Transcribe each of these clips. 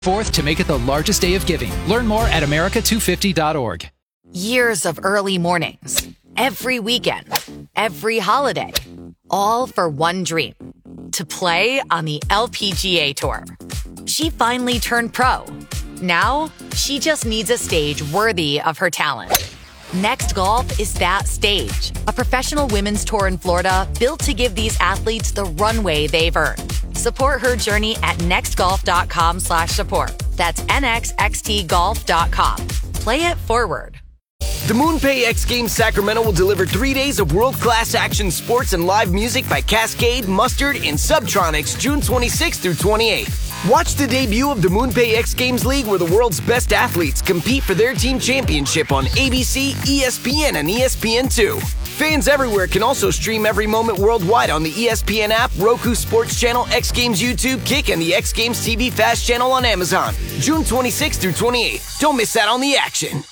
4th to make it the largest day of giving. Learn more at America250.org. Years of early mornings, every weekend, every holiday, all for one dream, to play on the LPGA Tour. She finally turned pro. Now, she just needs a stage worthy of her talent. Next Golf is that stage, a professional women's tour in Florida built to give these athletes the runway they've earned. Support her journey at nextgolf.com/support. That's nxxtgolf.com. Play it forward. The MoonPay X Games Sacramento will deliver 3 days of world-class action sports and live music by Cascade, Mustard, and Subtronics June 26th through 28th. Watch the debut of the MoonPay X Games League where the world's best athletes compete for their team championship on ABC, ESPN, and ESPN2. Fans everywhere can also stream every moment worldwide on the ESPN app, Roku Sports Channel, X Games YouTube, Kick, and the X Games TV Fast Channel on Amazon. June 26th through 28th. Don't miss out on the action.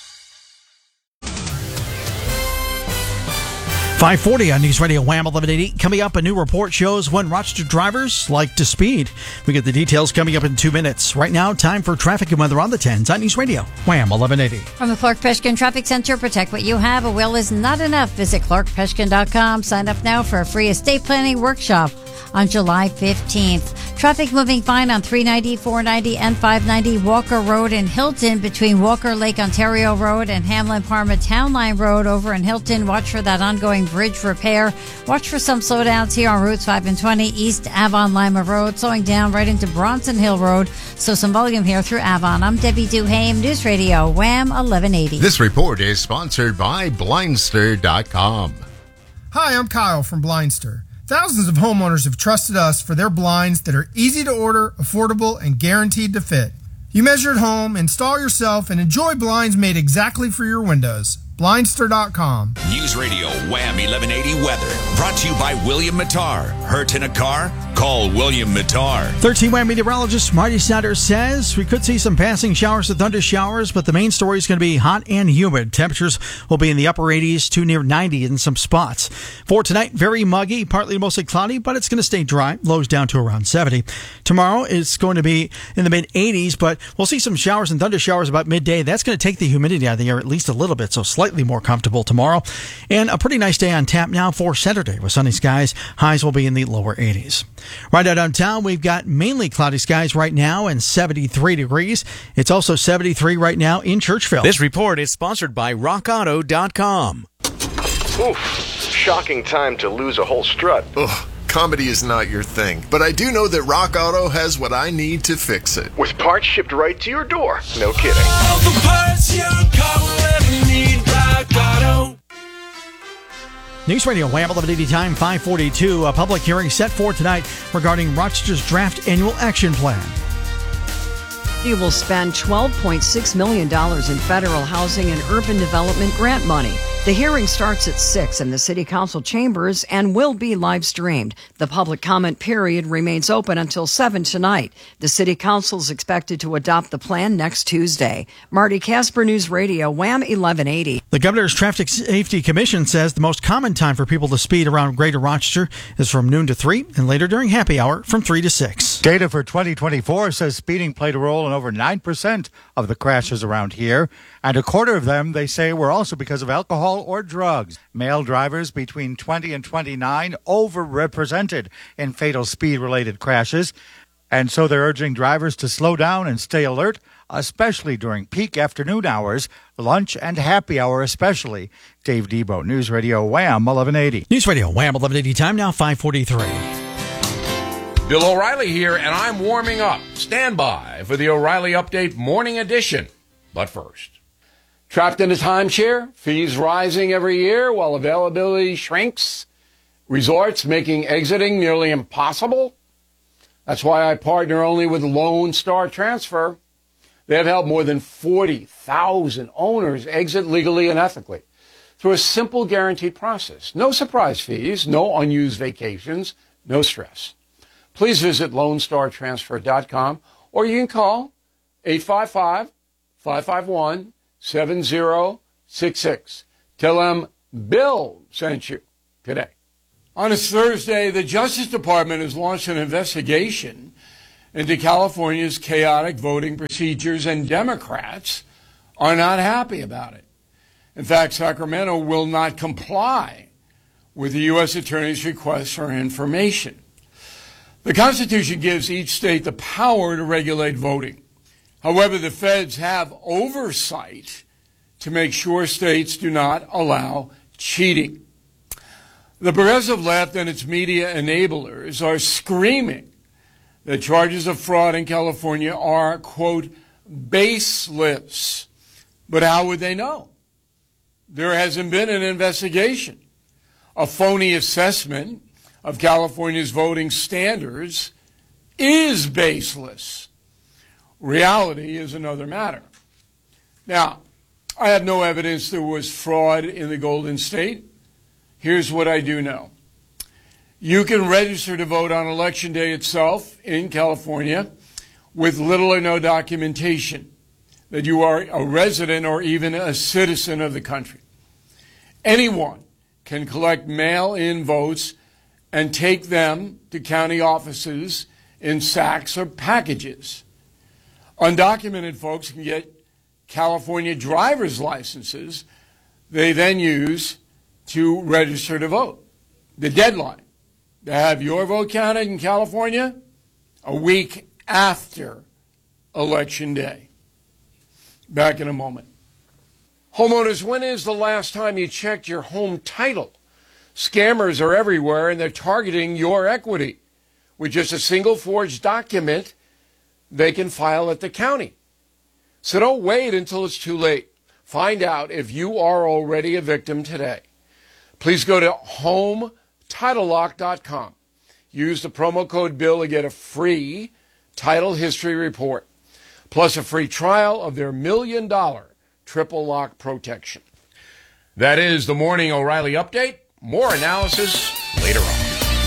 540 on News Radio Wham 1180. Coming up, a new report shows when Rochester drivers like to speed. We get the details coming up in 2 minutes. Right now, time for traffic and weather on the 10s on News Radio Wham 1180. From the Clark Peshkin Traffic Center, protect what you have. A will is not enough. Visit clarkpeshkin.com. Sign up now for a free estate planning workshop on July 15th. Traffic moving fine on 390, 490, and 590 Walker Road in Hilton between Walker Lake Ontario Road and Hamlin Parma Town Line Road over in Hilton. Watch for that ongoing bridge repair. Watch for some slowdowns here on routes 5 and 20 East Avon Lima Road, slowing down right into Bronson Hill Road. So some volume here through Avon. I'm Debbie Duhame, News Radio Wham 1180. This report is sponsored by Blindster.com. Hi, I'm Kyle from Blindster. Thousands of homeowners have trusted us for their blinds that are easy to order, affordable, and guaranteed to fit. You measure at home, install yourself, and enjoy blinds made exactly for your windows. Blindster.com. News Radio Wham 1180 weather. Brought to you by William Mattar. Hurt in a car? Call William Mattar. 13 Wham meteorologist Marty Snyder says we could see some passing showers to thunder showers, but the main story is going to be hot and humid. Temperatures will be in the upper 80s to near 90 in some spots. For tonight, very muggy, partly mostly cloudy, but it's going to stay dry. Lows down to around 70. Tomorrow, it's going to be in the mid 80s, but we'll see some showers and thunder showers about midday. That's going to take the humidity out of the air at least a little bit, so slightly more comfortable tomorrow. And a pretty nice day on tap now for Saturday with sunny skies. Highs will be in the lower 80s. Right out downtown, we've got mainly cloudy skies right now and 73 degrees. It's also 73 right now in Churchville. This report is sponsored by RockAuto.com. Oof, shocking time to lose a whole strut. Ugh. Comedy is not your thing, but I do know that Rock Auto has what I need to fix it. With parts shipped right to your door. No kidding. All the parts your car will ever need, Rock Auto. News Radio Wham 1180 time 542. A public hearing set for tonight regarding Rochester's draft annual action plan. You will spend $12.6 million in federal housing and urban development grant money. The hearing starts at 6 in the City Council chambers and will be live streamed. The public comment period remains open until 7 tonight. The City Council is expected to adopt the plan next Tuesday. Marty Casper, News Radio, Wham 1180. The Governor's Traffic Safety Commission says the most common time for people to speed around Greater Rochester is from noon to 3 and later during happy hour from 3 to 6. Data for 2024 says speeding played a role in over 9% of the crashes around here. And a quarter of them, they say, were also because of alcohol or drugs. Male drivers between 20 and 29 overrepresented in fatal speed-related crashes. And so they're urging drivers to slow down and stay alert, especially during peak afternoon hours, lunch and happy hour especially. Dave Debo, News Radio Wham 1180. News Radio Wham 1180 time now 543. Bill O'Reilly here, and I'm warming up. Stand by for the O'Reilly Update Morning Edition. But first, trapped in a timeshare, fees rising every year while availability shrinks, resorts making exiting nearly impossible. That's why I partner only with Lone Star Transfer. They have helped more than 40,000 owners exit legally and ethically through a simple guaranteed process. No surprise fees, no unused vacations, no stress. Please visit LoneStarTransfer.com or you can call 855-551-7066. Tell them Bill sent you today. On this Thursday, the Justice Department has launched an investigation into California's chaotic voting procedures, and Democrats are not happy about it. In fact, Sacramento will not comply with the U.S. Attorney's request for information. The Constitution gives each state the power to regulate voting. However, the feds have oversight to make sure states do not allow cheating. The progressive left and its media enablers are screaming that charges of fraud in California are, quote, baseless. But how would they know? There hasn't been an investigation. A phony assessment of California's voting standards is baseless. Reality is another matter. Now, I have no evidence there was fraud in the Golden State. Here's what I do know. You can register to vote on Election Day itself in California with little or no documentation that you are a resident or even a citizen of the country. Anyone can collect mail-in votes and take them to county offices in sacks or packages. Undocumented folks can get California driver's licenses they then use to register to vote. The deadline to have your vote counted in California, a week after Election Day. Back in a moment. Homeowners, when is the last time you checked your home title? Scammers are everywhere, and they're targeting your equity. With just a single forged document, they can file at the county. So don't wait until it's too late. Find out if you are already a victim today. Please go to HomeTitleLock.com. Use the promo code BILL to get a free title history report, plus a free trial of their $1 million triple lock protection. That is the Morning O'Reilly Update. More analysis later on.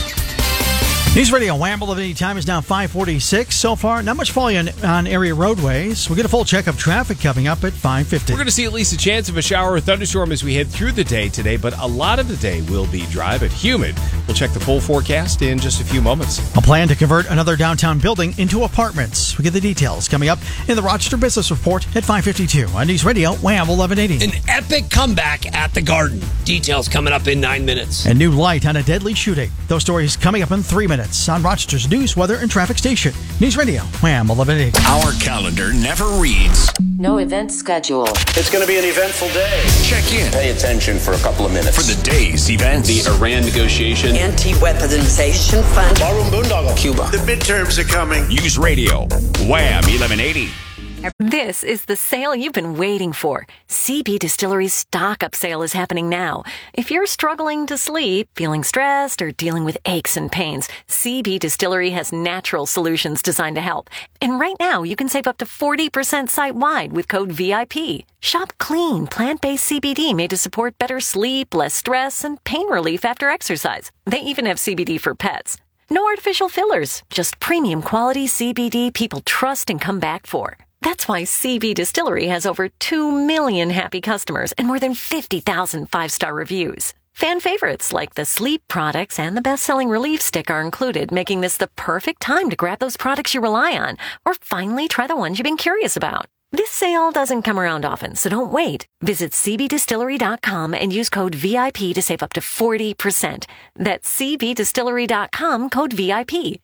News Radio Wham! Any time is now 5:46. So far, not much falling on area roadways. We'll get a full check of traffic coming up at 5:50. We're going to see at least a chance of a shower or thunderstorm as we head through the day today, but a lot of the day will be dry but humid. We'll check the full forecast in just a few moments. A plan to convert another downtown building into apartments. We get the details coming up in the Rochester Business Report at 5:52 on News Radio Wham! 1180. An epic comeback at the Garden. Details coming up in 9 minutes. And new light on a deadly shooting. Those stories coming up in 3 minutes on Rochester's news, weather, and traffic station. News Radio Wham! 1180. Our calendar never reads. No event schedule. It's going to be an eventful day. Check in. Pay attention for a couple of minutes. For the day's events. The Iran negotiation. Anti-weaponization fund. Barroom Boondoggle. Cuba. The midterms are coming. News Radio Wham! 1180. This is the sale you've been waiting for. CB Distillery's stock-up sale is happening now. If you're struggling to sleep, feeling stressed, or dealing with aches and pains, CB Distillery has natural solutions designed to help. And right now, you can save up to 40% site-wide with code VIP. Shop clean, plant-based CBD made to support better sleep, less stress, and pain relief after exercise. They even have CBD for pets. No artificial fillers, just premium quality CBD people trust and come back for. That's why CB Distillery has over 2 million happy customers and more than 50,000 5-star reviews. Fan favorites like the sleep products and the best-selling Relief Stick are included, making this the perfect time to grab those products you rely on or finally try the ones you've been curious about. This sale doesn't come around often, so don't wait. Visit cbdistillery.com and use code VIP to save up to 40%. That's cbdistillery.com, code VIP.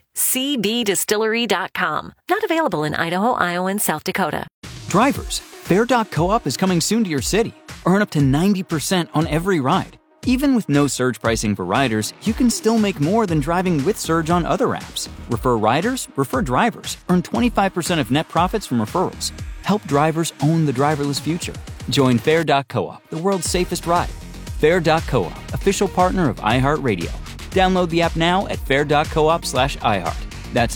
cbdistillery.com. Not available in Idaho, Iowa, and South Dakota. Drivers, Fair.coop is coming soon to your city. Earn up to 90% on every ride. Even with no surge pricing for riders, you can still make more than driving with surge on other apps. Refer riders, refer drivers. Earn 25% of net profits from referrals. Help drivers own the driverless future. Join Fair.coop, the world's safest ride. Fair.coop, official partner of iHeartRadio. Download the app now at fair.coop/iHeart. That's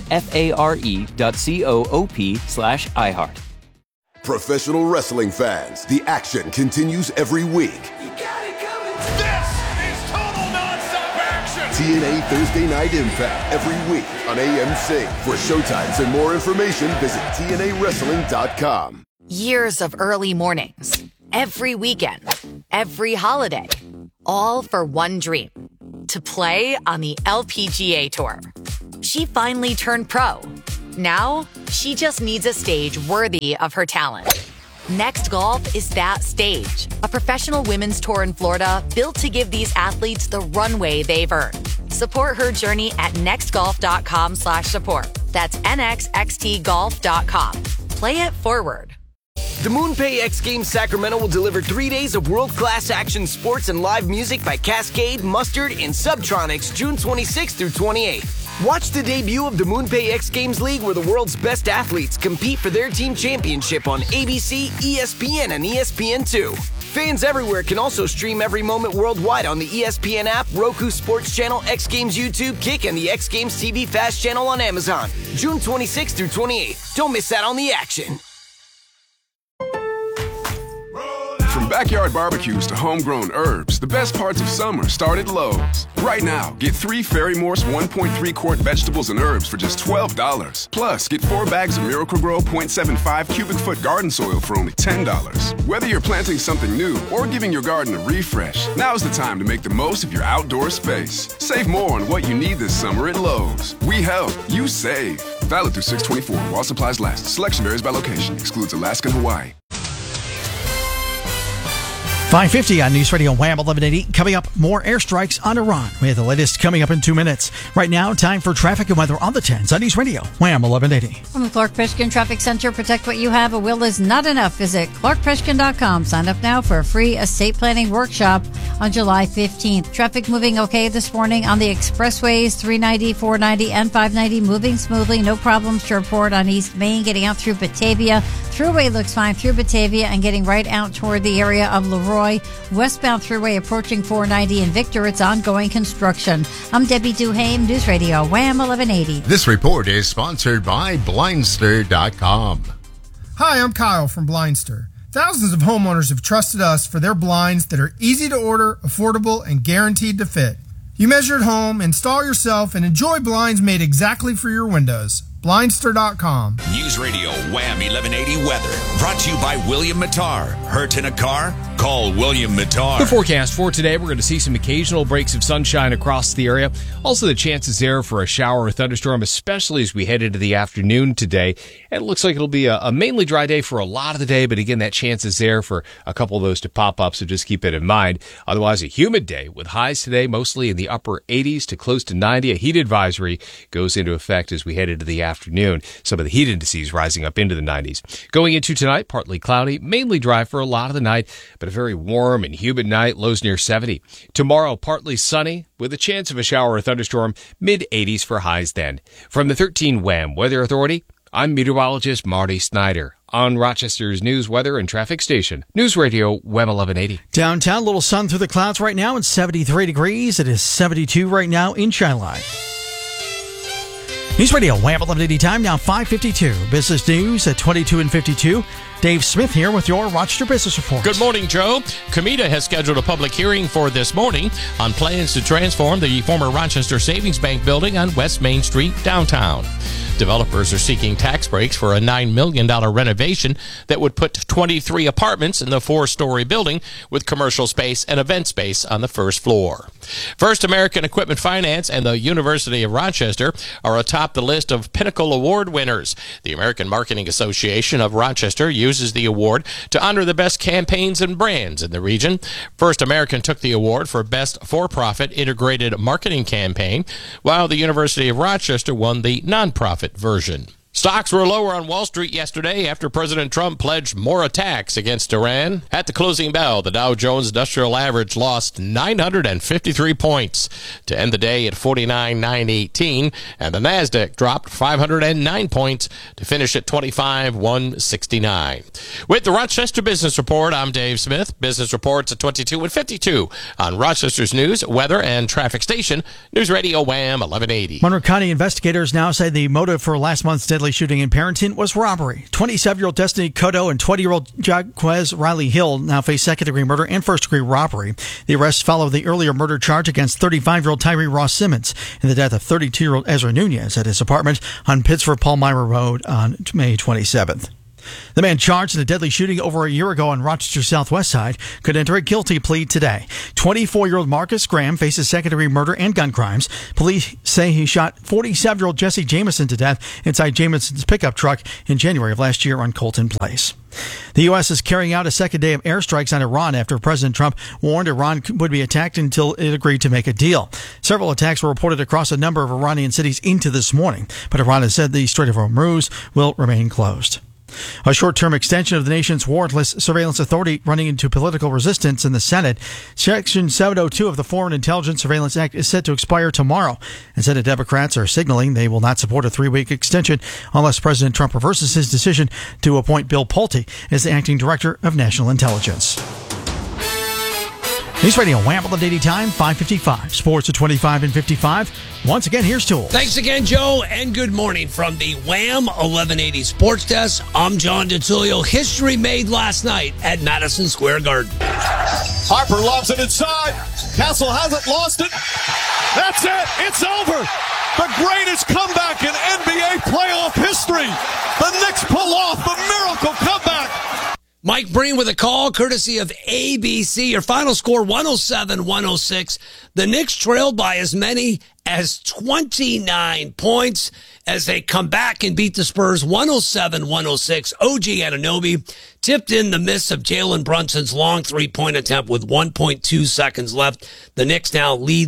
FARE.coop/iHeart. Professional wrestling fans, the action continues every week. This is total nonstop action. TNA Thursday Night Impact every week on AMC. For showtimes and more information, visit TNAWrestling.com. Years of early mornings, every weekend, every holiday, all for one dream, to play on the LPGA Tour. She finally turned pro, Now, she just needs a stage worthy of her talent. Next Golf is that stage. A professional women's tour in Florida built to give these athletes the runway they've earned. Support her journey at nextgolf.com/support. That's nxxtgolf.com. Play it forward. The MoonPay X Games Sacramento will deliver 3 days of world-class action sports and live music by Cascade, Mustard, and Subtronics June 26th through 28th. Watch the debut of the MoonPay X Games League, where the world's best athletes compete for their team championship on ABC, ESPN, and ESPN2. Fans everywhere can also stream every moment worldwide on the ESPN app, Roku Sports Channel, X Games YouTube, Kick, and the X Games TV Fast channel on Amazon. June 26th through 28th. Don't miss out on the action. From backyard barbecues to homegrown herbs, the best parts of summer start at Lowe's. Right now, get 3 Fairy Morse 1.3 quart vegetables and herbs for just $12. Plus, get 4 bags of Miracle-Gro 0.75 cubic foot garden soil for only $10. Whether you're planting something new or giving your garden a refresh, now's the time to make the most of your outdoor space. Save more on what you need this summer at Lowe's. We help, you save. Valid through 6/24 while supplies last. Selection varies by location. Excludes Alaska and Hawaii. 5:50 on News Radio Wham 1180. Coming up, more airstrikes on Iran. We have the latest coming up in 2 minutes. Right now, time for traffic and weather on the 10s on News Radio Wham 1180. From the Clark Peshkin Traffic Center, protect what you have. A will is not enough. Visit clarkpeshkin.com. Sign up now for a free estate planning workshop on July 15th. Traffic moving okay this morning on the expressways, 390, 490, and 590. Moving smoothly. No problems to report on East Main. Getting out through Batavia. Thruway looks fine through Batavia and getting right out toward the area of Leroy. Westbound Thruway approaching 490 in Victor. It's ongoing construction. I'm Debbie Duhame, News Radio Wham 1180. This report is sponsored by Blindster.com. Hi, I'm Kyle from Blindster. Thousands of homeowners have trusted us for their blinds that are easy to order, affordable, and guaranteed to fit. You measure at home, install yourself, and enjoy blinds made exactly for your windows. Blindster.com. News Radio Wham 1180 weather. Brought to you by William Mattar. Hurt in a car? Call William Mattar. The forecast for today, we're going to see some occasional breaks of sunshine across the area. Also, the chances there for a shower or thunderstorm, especially as we head into the afternoon today. And it looks like it'll be a mainly dry day for a lot of the day, but again, that chance is there for a couple of those to pop up, so just keep it in mind. Otherwise, a humid day with highs today, mostly in the upper 80s to close to 90. A heat advisory goes into effect as we head into the afternoon. Some of the heat indices rising up into the 90s. Going into tonight, partly cloudy, mainly dry for a lot of the night, but a very warm and humid night, lows near 70. Tomorrow, partly sunny with a chance of a shower or thunderstorm, mid-80s for highs then. From the 13 Wham Weather Authority, I'm meteorologist Marty Snyder on Rochester's news, weather, and traffic station. News Radio Wham 1180. Downtown, little sun through the clouds right now. It's 73 degrees. It is 72 right now in Shiloh. News Radio Wham 1180 time, now 5:52. Business news at 22 and 52. Dave Smith here with your Rochester Business Report. Good morning, Joe. Comida has scheduled a public hearing for this morning on plans to transform the former Rochester Savings Bank building on West Main Street downtown. Developers are seeking tax breaks for a $9 million renovation that would put 23 apartments in the 4-story building with commercial space and event space on the first floor. First American Equipment Finance and the University of Rochester are atop the list of Pinnacle Award winners. The American Marketing Association of Rochester uses the award to honor the best campaigns and brands in the region. First American took the award for Best For-Profit Integrated Marketing Campaign, while the University of Rochester won the nonprofit version. Stocks were lower on Wall Street yesterday after President Trump pledged more attacks against Iran. At the closing bell, the Dow Jones Industrial Average lost 953 points to end the day at 49,918, and the Nasdaq dropped 509 points to finish at 25,169. With the Rochester Business Report, I'm Dave Smith. Business reports at 22 and 52 on Rochester's news, weather, and traffic station, News Radio Wham 1180. Monroe County investigators now say the motive for last month's deadly shooting in Perrington was robbery. 27-year-old Destiny Cotto and 20-year-old Jaquez Riley Hill now face second-degree murder and first-degree robbery. The arrests follow the earlier murder charge against 35-year-old Tyree Ross Simmons and the death of 32-year-old Ezra Nunez at his apartment on Pittsford Palmyra Road on May 27th. The man charged in a deadly shooting over a year ago on Rochester's southwest side could enter a guilty plea today. 24-year-old Marcus Graham faces second-degree murder and gun crimes. Police say he shot 47-year-old Jesse Jameson to death inside Jameson's pickup truck in January of last year on Colton Place. The U.S. is carrying out a second day of airstrikes on Iran after President Trump warned Iran would be attacked until it agreed to make a deal. Several attacks were reported across a number of Iranian cities into this morning, but Iran has said the Strait of Hormuz will remain closed. A short-term extension of the nation's warrantless surveillance authority running into political resistance in the Senate. Section 702 of the Foreign Intelligence Surveillance Act is set to expire tomorrow, and Senate Democrats are signaling they will not support a 3-week extension unless President Trump reverses his decision to appoint Bill Pulte as the acting director of national intelligence. News Radio Wham! 1180 time, 5:55. Sports at 25 and 55. Once again, here's Tool. Thanks again, Joe, and good morning from the Wham! 1180 Sports Desk. I'm John DeTullio. History made last night at Madison Square Garden. Harper lobs it inside. Castle hasn't lost it. That's it. It's over. The greatest comeback in NBA playoff history. The Knicks pull off the miracle comeback. Mike Breen with a call, courtesy of ABC. Your final score, 107-106. The Knicks trailed by as many as 29 points as they come back and beat the Spurs 107-106. OG Anunoby tipped in the miss of Jalen Brunson's long three-point attempt with 1.2 seconds left. The Knicks now lead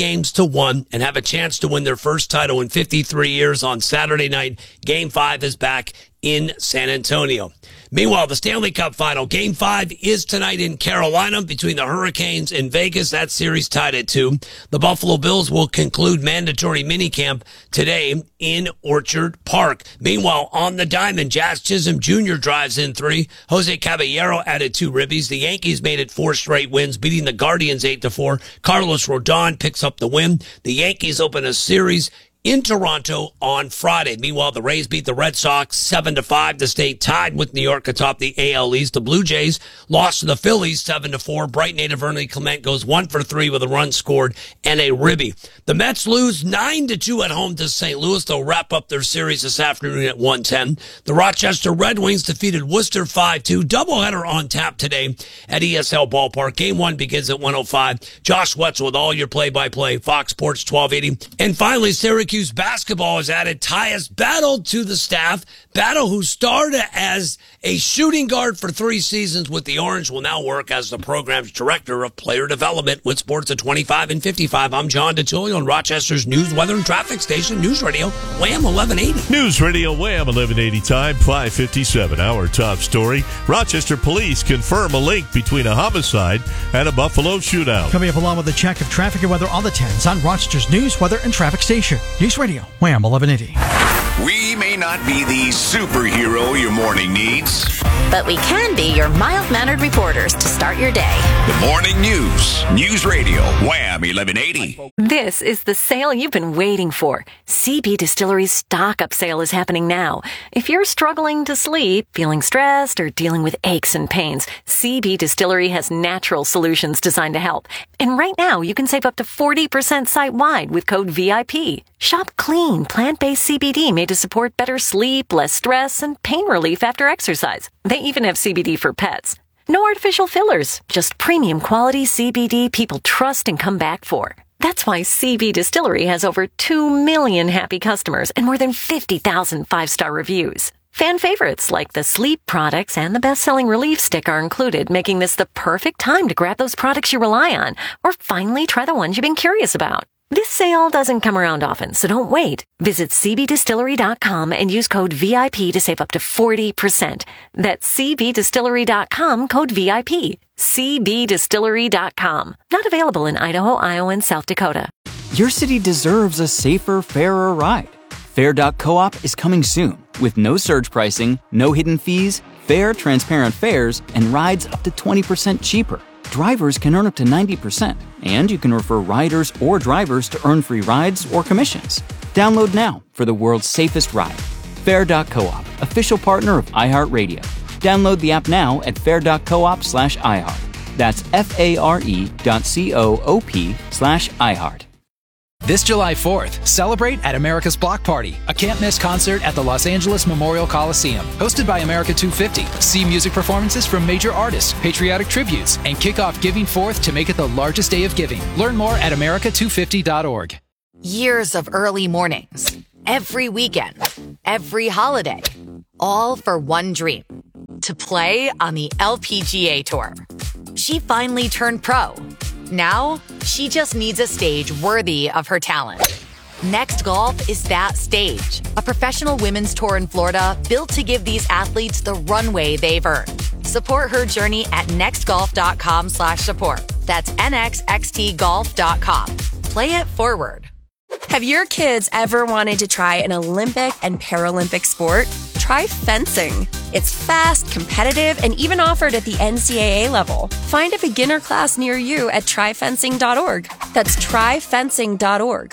3-1 and have a chance to win their first title in 53 years on Saturday night. Game 5 is back in San Antonio. Meanwhile, the Stanley Cup final, Game 5 is tonight in Carolina between the Hurricanes and Vegas. That series tied at 2. The Buffalo Bills will conclude mandatory minicamp today in Orchard Park. Meanwhile, on the diamond, Jazz Chisholm Jr. drives in 3. Jose Caballero added 2 ribbies. The Yankees made it 4 straight wins, beating the Guardians 8-4. Carlos Rodon picks up the win. The Yankees open a series in Toronto on Friday. Meanwhile, the Rays beat the Red Sox 7-5 to stay tied with New York atop the AL East. The Blue Jays lost to the Phillies 7-4. Bright native Ernie Clement goes 1 for 3 with a run scored and a ribby. The Mets lose 9-2 at home to St. Louis. They'll wrap up their series this afternoon at 1:10. The Rochester Red Wings defeated Worcester 5-2. Doubleheader on tap today at ESL Ballpark. Game 1 begins at 1:05. Josh Wetzel with all your play-by-play. Fox Sports 1280. And finally, Syracuse basketball has added Tyus Battle to the staff. Battle, who started as a shooting guard for 3 seasons with the Orange, will now work as the program's director of player development with Sports at 25 and 55. I'm John DeTullio on Rochester's news, weather, and traffic station, News Radio Wham! 1180. News Radio Wham! 1180 time, 5:57. Our top story. Rochester police confirm a link between a homicide and a Buffalo shootout. Coming up along with a check of traffic and weather on the 10s on Rochester's news, weather, and traffic station. News Radio Wham! 1180. We may not be the superhero your morning needs, but we can be your mild-mannered reporters to start your day. The morning news. News Radio Wham! 1180. This is the sale you've been waiting for. CB Distillery's stock-up sale is happening now. If you're struggling to sleep, feeling stressed, or dealing with aches and pains, CB Distillery has natural solutions designed to help. And right now, you can save up to 40% site-wide with code VIP. Shop clean, plant-based CBD made to support better sleep, less stress, and pain relief after exercise. They even have CBD for pets. No artificial fillers, just premium quality CBD people trust and come back for. That's why CB Distillery has over 2 million happy customers and more than 50,000 5-star reviews. Fan favorites like the sleep products and the best-selling relief stick are included, making this the perfect time to grab those products you rely on or finally try the ones you've been curious about. This sale doesn't come around often, so don't wait. Visit cbdistillery.com and use code VIP to save up to 40%. That's cbdistillery.com, code VIP. cbdistillery.com. Not available in Idaho, Iowa, and South Dakota. Your city deserves a safer, fairer ride. Fair.coop is coming soon with no surge pricing, no hidden fees, fair, transparent fares, and rides up to 20% cheaper. Drivers can earn up to 90%, and you can refer riders or drivers to earn free rides or commissions. Download now for the world's safest ride. Fair.coop, official partner of iHeartRadio. Download the app now at fair.coop/iHeart. That's FARE.coop/iHeart. This July 4th, celebrate at America's Block Party, a can't-miss concert at the Los Angeles Memorial Coliseum. Hosted by America 250. See music performances from major artists, patriotic tributes, and kick off Giving 4th to make it the largest day of giving. Learn more at america250.org. Years of early mornings, every weekend, every holiday, all for one dream, to play on the LPGA Tour. She finally turned pro. Now, she just needs a stage worthy of her talent. Next Golf is that stage, a professional women's tour in Florida built to give these athletes the runway they've earned. Support her journey at nextgolf.com/support. That's nxxtgolf.com. Play it forward. Have your kids ever wanted to try an Olympic and Paralympic sport? Try fencing. It's fast, competitive, and even offered at the NCAA level. Find a beginner class near you at tryfencing.org. That's tryfencing.org.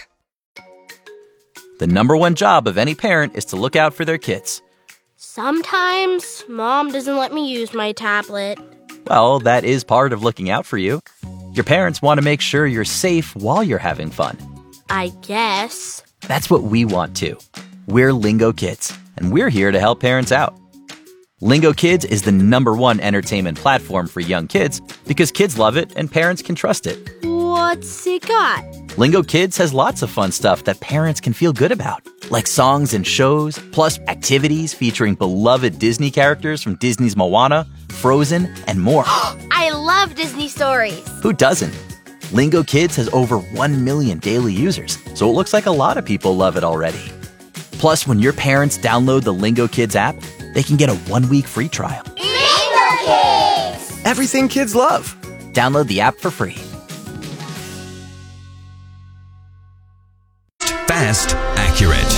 The number one job of any parent is to look out for their kids. Sometimes Mom doesn't let me use my tablet. Well, that is part of looking out for you. Your parents want to make sure you're safe while you're having fun. I guess. That's what we want too. We're Lingo Kids, and we're here to help parents out. Lingo Kids is the number one entertainment platform for young kids because kids love it and parents can trust it. What's it got? Lingo Kids has lots of fun stuff that parents can feel good about, like songs and shows, plus activities featuring beloved Disney characters from Disney's Moana, Frozen, and more. I love Disney stories. Who doesn't? Lingo Kids has over 1 million daily users, so it looks like a lot of people love it already. Plus, when your parents download the Lingo Kids app, they can get a 1-week free trial. Lingo Kids! Everything kids love. Download the app for free. Fast, accurate.